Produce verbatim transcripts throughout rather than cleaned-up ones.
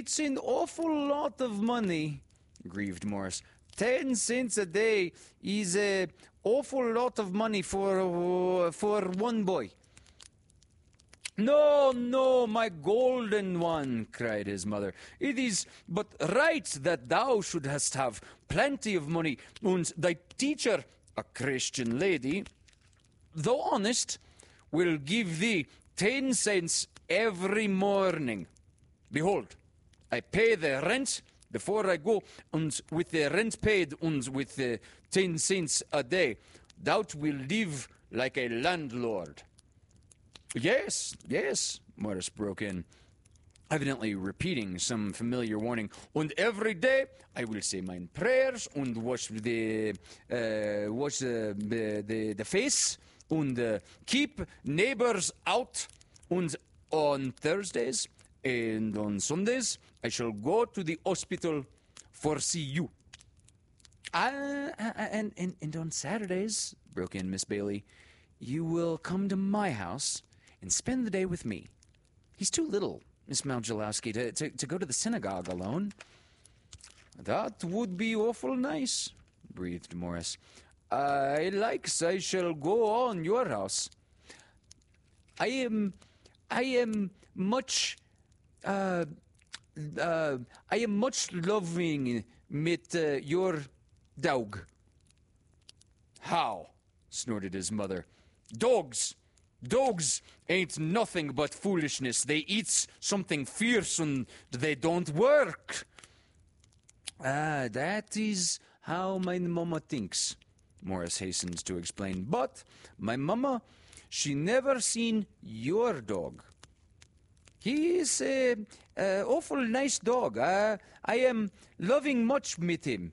It's an awful lot of money, grieved Morris. Ten cents a day is an awful lot of money for, uh, for one boy. No, no, my golden one, cried his mother. It is but right that thou shouldst have plenty of money, and thy teacher, a Christian lady, though honest, will give thee ten cents every morning. Behold, I pay the rent before I go, and with the rent paid and with the ten cents a day, thou will live like a landlord. Yes, yes, Morris broke in, evidently repeating some familiar warning. And every day I will say mine prayers and wash the uh, wash the, the, the, the face and uh, keep neighbors out. And on Thursdays and on Sundays I shall go to the hospital for see you. Uh, and, and, and on Saturdays, broke in Miss Bailey, you will come to my house and spend the day with me. He's too little, Miss Małgolowski, to, to, to go to the synagogue alone. That would be awful nice, breathed Morris. I likes I shall go on your house. I am, I am much, uh, uh, I am much loving mit uh, your dog. How? Snorted his mother. Dogs! Dogs ain't nothing but foolishness. They eats something fierce and they don't work. Ah, that is how my mama thinks, Morris hastens to explain. But my mama, she never seen your dog. He is a, a awful nice dog. Uh, I am loving much with him.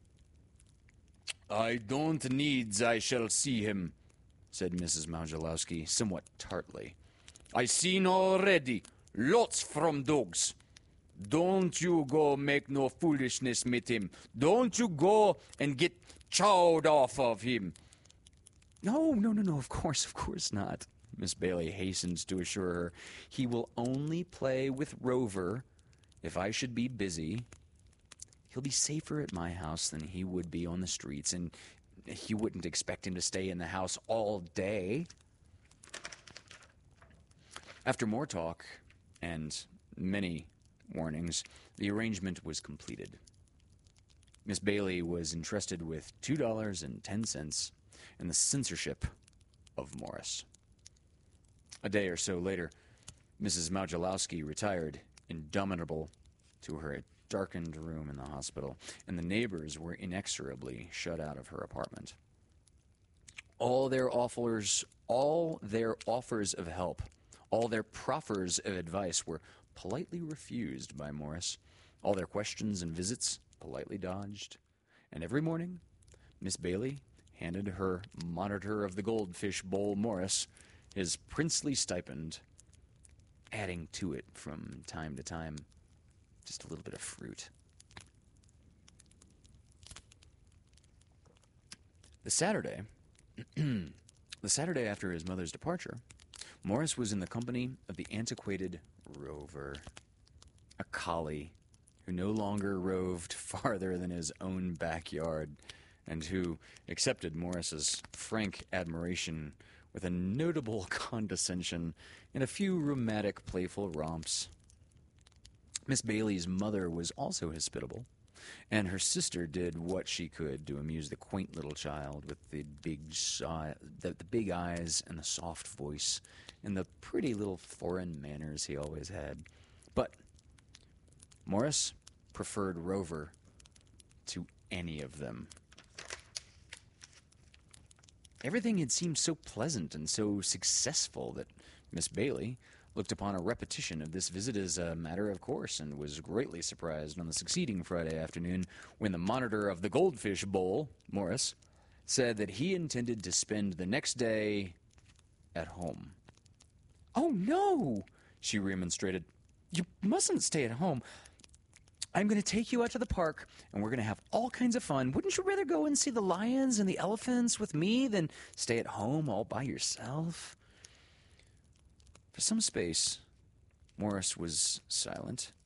I don't needs I shall see him, said Missus Małgolowski somewhat tartly. I seen already lots from dogs. Don't you go make no foolishness with him. Don't you go and get chowed off of him. No, no, no, no, of course, of course not, Miss Bailey hastens to assure her. He will only play with Rover if I should be busy. He'll be safer at my house than he would be on the streets, and you wouldn't expect him to stay in the house all day. After more talk and many warnings, the arrangement was completed. Miss Bailey was entrusted with two dollars and ten cents and the censorship of Morris. A day or so later, Missus Małgolowski retired, indomitable, to her darkened room in the hospital, and the neighbors were inexorably shut out of her apartment. All their offers, all their offers of help, all their proffers of advice were politely refused by Morris. All their questions and visits politely dodged. And every morning, Miss Bailey handed her monitor of the Goldfish Bowl, Morris, his princely stipend, adding to it from time to time just a little bit of fruit. The Saturday, the Saturday after his mother's departure, Morris was in the company of the antiquated Rover, a collie who no longer roved farther than his own backyard, and who accepted Morris's frank admiration with a notable condescension and a few rheumatic, playful romps. Miss Bailey's mother was also hospitable, and her sister did what she could to amuse the quaint little child with the big, si- the, the big eyes and the soft voice and the pretty little foreign manners he always had. But Morris preferred Rover to any of them. Everything had seemed so pleasant and so successful that Miss Bailey looked upon a repetition of this visit as a matter of course, and was greatly surprised on the succeeding Friday afternoon when the monitor of the Goldfish Bowl, Morris, said that he intended to spend the next day at home. "Oh, no," she remonstrated. "You mustn't stay at home. I'm going to take you out to the park, and we're going to have all kinds of fun. Wouldn't you rather go and see the lions and the elephants with me than stay at home all by yourself?" For some space, Morris was silent.